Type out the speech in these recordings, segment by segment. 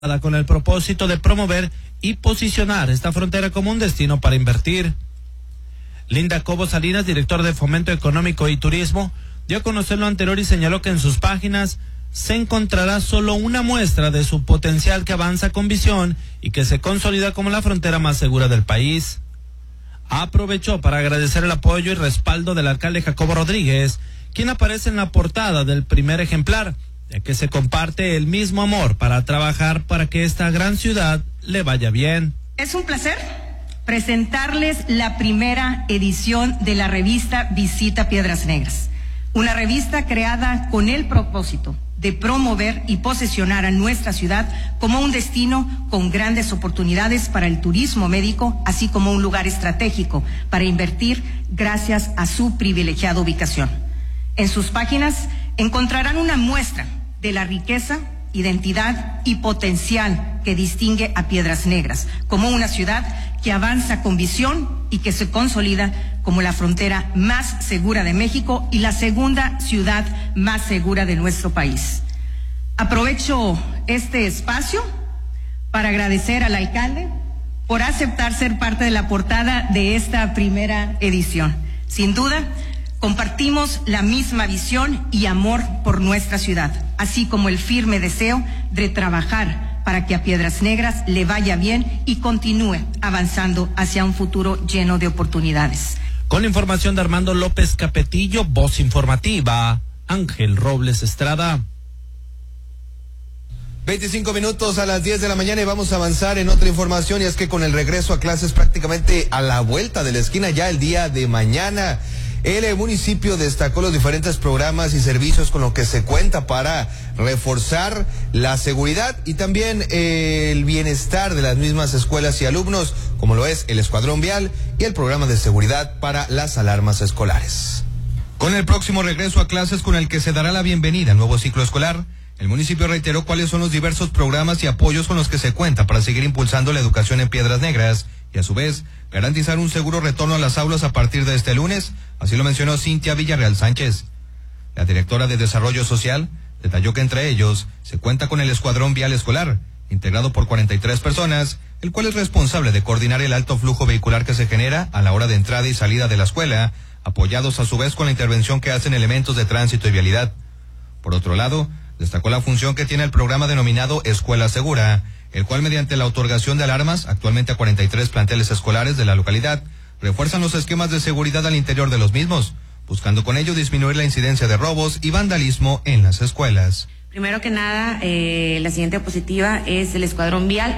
con el propósito de promover y posicionar esta frontera como un destino para invertir. Linda Cobo Salinas, director de Fomento Económico y Turismo, dio a conocer lo anterior y señaló que en sus páginas se encontrará solo una muestra de su potencial que avanza con visión y que se consolida como la frontera más segura del país. Aprovechó para agradecer el apoyo y respaldo del alcalde Jacobo Rodríguez, quien aparece en la portada del primer ejemplar, ya que se comparte el mismo amor para trabajar para que esta gran ciudad le vaya bien. Es un placer presentarles la primera edición de la revista Visita Piedras Negras, una revista creada con el propósito de promover y posicionar a nuestra ciudad como un destino con grandes oportunidades para el turismo médico, así como un lugar estratégico para invertir gracias a su privilegiada ubicación. En sus páginas encontrarán una muestra de la riqueza, identidad y potencial que distingue a Piedras Negras como una ciudad que avanza con visión y que se consolida como la frontera más segura de México y la segunda ciudad más segura de nuestro país. Aprovecho este espacio para agradecer al alcalde por aceptar ser parte de la portada de esta primera edición. Sin duda, compartimos la misma visión y amor por nuestra ciudad, así como el firme deseo de trabajar para que a Piedras Negras le vaya bien y continúe avanzando hacia un futuro lleno de oportunidades. Con la información de Armando López Capetillo, voz informativa, Ángel Robles Estrada. 25 minutos a las 10 de la mañana y vamos a avanzar en otra información, y es que con el regreso a clases prácticamente a la vuelta de la esquina ya el día de mañana, el municipio destacó los diferentes programas y servicios con los que se cuenta para reforzar la seguridad y también el bienestar de las mismas escuelas y alumnos, como lo es el Escuadrón Vial y el programa de seguridad para las alarmas escolares. Con el próximo regreso a clases con el que se dará la bienvenida al nuevo ciclo escolar, el municipio reiteró cuáles son los diversos programas y apoyos con los que se cuenta para seguir impulsando la educación en Piedras Negras y a su vez garantizar un seguro retorno a las aulas a partir de este lunes, así lo mencionó Cintia Villarreal Sánchez. La directora de Desarrollo Social detalló que entre ellos se cuenta con el Escuadrón Vial Escolar, integrado por 43 personas, el cual es responsable de coordinar el alto flujo vehicular que se genera a la hora de entrada y salida de la escuela, apoyados a su vez con la intervención que hacen elementos de tránsito y vialidad. Por otro lado, destacó la función que tiene el programa denominado Escuela Segura, el cual mediante la otorgación de alarmas, actualmente a 43 planteles escolares de la localidad, refuerzan los esquemas de seguridad al interior de los mismos, buscando con ello disminuir la incidencia de robos y vandalismo en las escuelas. Primero que nada, la siguiente diapositiva es el Escuadrón Vial.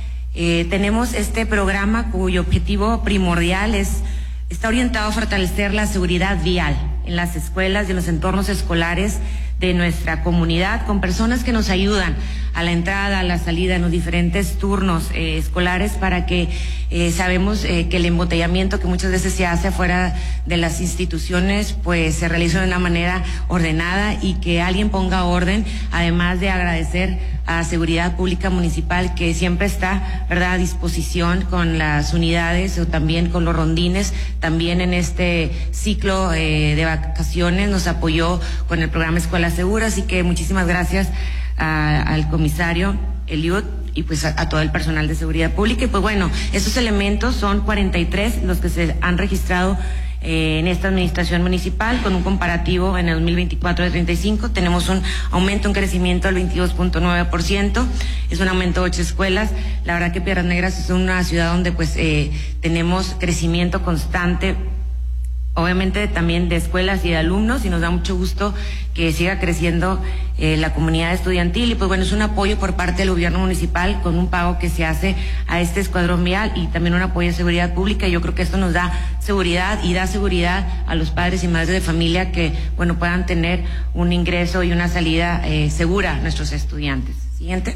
Tenemos este programa cuyo objetivo primordial está orientado a fortalecer la seguridad vial en las escuelas y en los entornos escolares de nuestra comunidad, con personas que nos ayudan a la entrada, a la salida en los diferentes turnos escolares, para que sabemos que el embotellamiento que muchas veces se hace afuera de las instituciones pues se realiza de una manera ordenada y que alguien ponga orden, además de agradecer a Seguridad Pública Municipal que siempre está, ¿verdad?, a disposición con las unidades o también con los rondines. También en este ciclo de vacaciones nos apoyó con el programa Escuela Segura, así que muchísimas gracias al comisario Eliud y pues a todo el personal de seguridad pública. Y pues bueno, estos elementos son 43 los que se han registrado en esta administración municipal, con un comparativo en el 2024 de 35, tenemos un aumento, un crecimiento del 22.9%, es un aumento de 8 escuelas. La verdad que Piedras Negras es una ciudad donde pues tenemos crecimiento constante, obviamente también de escuelas y de alumnos, y nos da mucho gusto que siga creciendo la comunidad estudiantil. Y pues bueno, es un apoyo por parte del gobierno municipal con un pago que se hace a este Escuadrón Vial y también un apoyo de seguridad pública. Yo creo que esto nos da seguridad y da seguridad a los padres y madres de familia que bueno puedan tener un ingreso y una salida segura a nuestros estudiantes. Siguiente.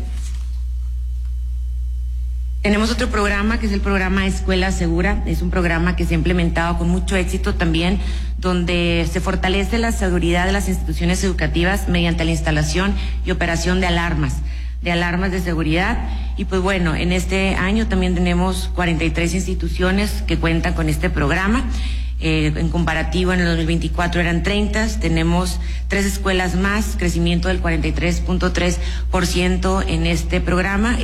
Tenemos otro programa que es el programa Escuela Segura. Es un programa que se ha implementado con mucho éxito también, donde se fortalece la seguridad de las instituciones educativas mediante la instalación y operación de alarmas de seguridad. Y pues bueno, en este año también tenemos 43 instituciones que cuentan con este programa. En comparativo, en el 2024 eran 30. Tenemos 3 escuelas más, crecimiento del 43.3% en este programa.